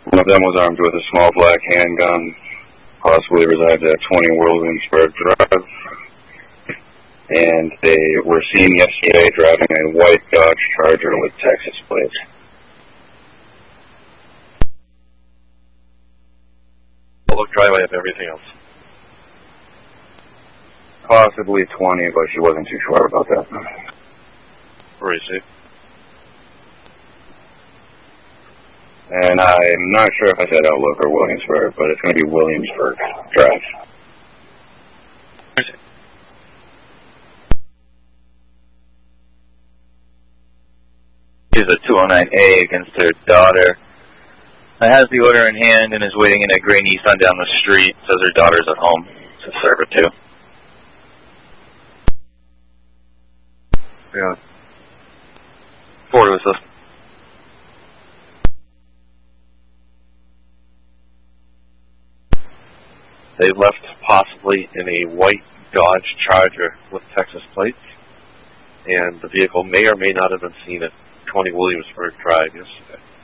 One of them was armed with a small black handgun, possibly resides at 20 Williamsburg Drive. And they were seen yesterday driving a white Dodge Charger with Texas plates. Public driveway of everything else. Possibly 20, but she wasn't too sure about that. Where is he? And I'm not sure if I said Outlook or Williamsburg, but it's going to be Williamsburg Drive. She's a 209A against her daughter. Has the order in hand and is waiting in a gray Nissan down the street. Says her daughter's at home to serve it to. Yeah. Ford assist. They left possibly in a white Dodge Charger with Texas plates, and the vehicle may or may not have been seen at 20 Williamsburg Drive yesterday.